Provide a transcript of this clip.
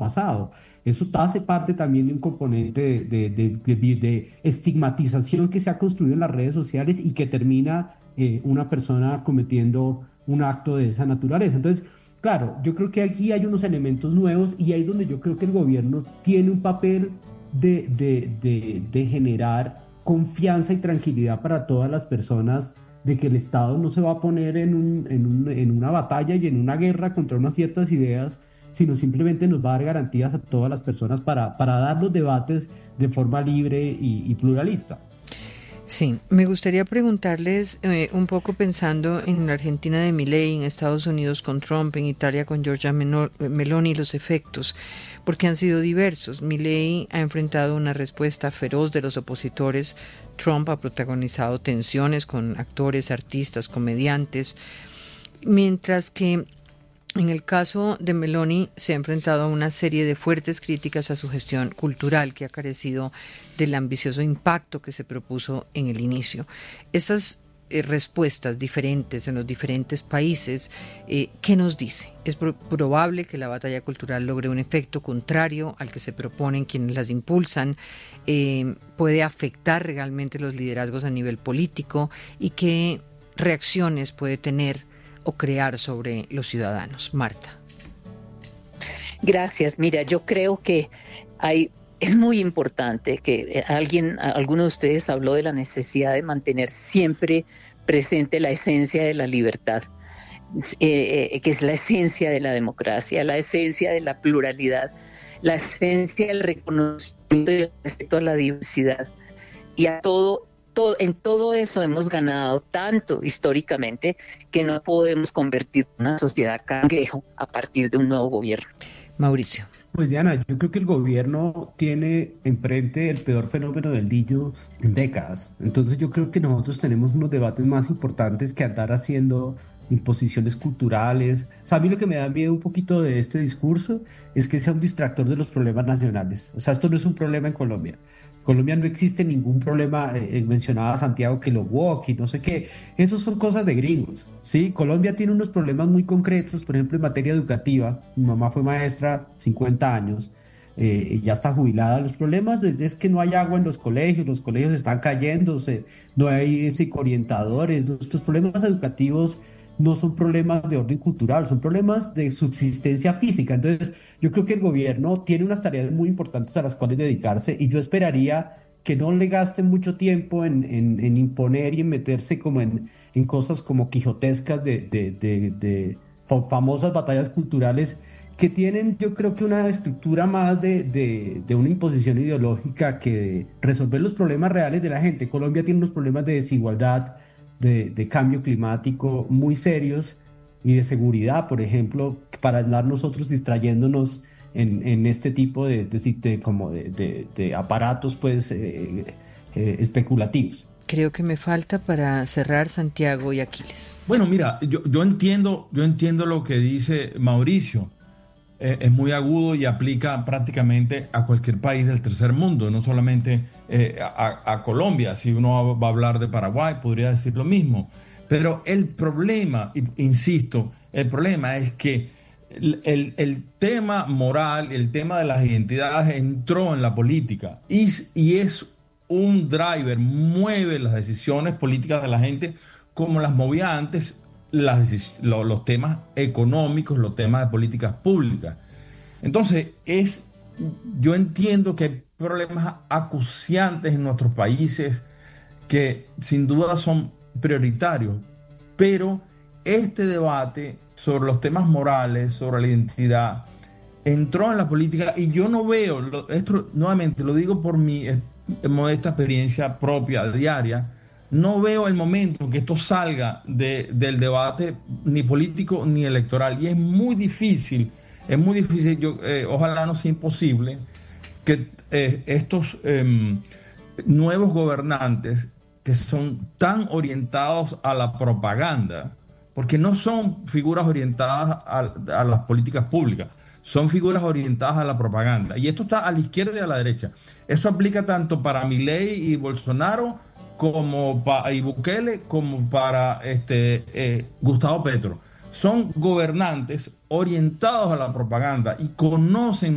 pasado. Eso hace parte también de un componente de estigmatización que se ha construido en las redes sociales y que termina una persona cometiendo un acto de esa naturaleza. Entonces, claro, yo creo que aquí hay unos elementos nuevos y ahí es donde yo creo que el gobierno tiene un papel de generar confianza y tranquilidad para todas las personas de que el Estado no se va a poner en una batalla y en una guerra contra unas ciertas ideas, sino simplemente nos va a dar garantías a todas las personas para dar los debates de forma libre y pluralista. Sí, me gustaría preguntarles un poco pensando en la Argentina de Milei, en Estados Unidos con Trump, en Italia con Meloni, los efectos, porque han sido diversos. Milei ha enfrentado una respuesta feroz de los opositores. Trump ha protagonizado tensiones con actores, artistas, comediantes, mientras que en el caso de Meloni se ha enfrentado a una serie de fuertes críticas a su gestión cultural que ha carecido del ambicioso impacto que se propuso en el inicio. Esas respuestas diferentes en los diferentes países, ¿qué nos dice? ¿Es probable que la batalla cultural logre un efecto contrario al que se proponen quienes las impulsan? ¿Puede afectar realmente los liderazgos a nivel político? ¿Y qué reacciones puede tener o crear sobre los ciudadanos? Marta. Gracias. Mira, yo creo que es muy importante que alguno de ustedes habló de la necesidad de mantener siempre presente la esencia de la libertad, que es la esencia de la democracia, la esencia de la pluralidad, la esencia del reconocimiento y el respeto a la diversidad y a todo. En todo eso hemos ganado tanto históricamente que no podemos convertir una sociedad cangrejo a partir de un nuevo gobierno. Mauricio. Pues Diana, yo creo que el gobierno tiene enfrente el peor fenómeno del niño en décadas. Entonces yo creo que nosotros tenemos unos debates más importantes que andar haciendo imposiciones culturales. O sea, a mí lo que me da miedo un poquito de este discurso es que sea un distractor de los problemas nacionales. O sea, esto no es un problema en Colombia. Colombia no existe ningún problema, mencionaba Santiago que lo woke y no sé qué, esos son cosas de gringos, ¿sí? Colombia tiene unos problemas muy concretos, por ejemplo, en materia educativa. Mi mamá fue maestra 50 años, ya está jubilada. Los problemas es que no hay agua en los colegios están cayéndose, no hay psicoorientadores. Nuestros problemas educativos no son problemas de orden cultural, son problemas de subsistencia física. Entonces, yo creo que el gobierno tiene unas tareas muy importantes a las cuales dedicarse y yo esperaría que no le gasten mucho tiempo en imponer y en meterse como en cosas como quijotescas de famosas batallas culturales que tienen, yo creo que una estructura más de una imposición ideológica que de resolver los problemas reales de la gente. Colombia tiene unos problemas de desigualdad, de cambio climático muy serios y de seguridad, por ejemplo, para andar nosotros distrayéndonos en este tipo de aparatos pues especulativos. Creo que me falta para cerrar Santiago y Aquiles. Bueno, mira, yo entiendo lo que dice Mauricio. Es muy agudo y aplica prácticamente a cualquier país del tercer mundo, no solamente a Colombia. Si uno va a hablar de Paraguay, podría decir lo mismo. Pero el problema, insisto, el problema es que el tema moral, el tema de las identidades entró en la política y es un driver, mueve las decisiones políticas de la gente como las movía antes los temas económicos, los temas de políticas públicas. Entonces, yo entiendo que hay problemas acuciantes en nuestros países que sin duda son prioritarios, pero este debate sobre los temas morales, sobre la identidad, entró en la política y yo no veo, esto nuevamente lo digo por mi modesta experiencia propia, diaria, no veo el momento en que esto salga del debate ni político ni electoral. Y es muy difícil, ojalá no sea imposible, que estos nuevos gobernantes que son tan orientados a la propaganda, porque no son figuras orientadas a las políticas públicas, son figuras orientadas a la propaganda. Y esto está a la izquierda y a la derecha. Eso aplica tanto para Milei y Bolsonaro como para Bukele, como para Gustavo Petro. Son gobernantes orientados a la propaganda y conocen